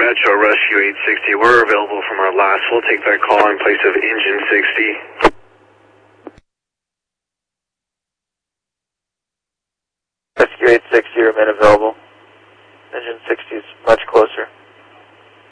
Metro Rescue 860. We're available from our last. We'll take that call in place of engine 60.